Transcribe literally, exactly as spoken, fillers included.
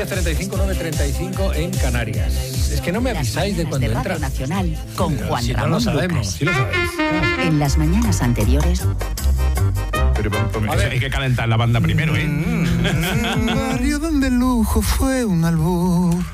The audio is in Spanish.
diez treinta y cinco, nueve treinta y cinco en Canarias. Es que no me avisáis de cuando de entra. Radio Nacional con Pero Juan si Ramón no lo sabemos, Lucas. si lo sabéis. En las mañanas anteriores. Pero, pero, pero hay que calentar la banda primero, ¿eh? Un barrio donde el lujo fue un albur.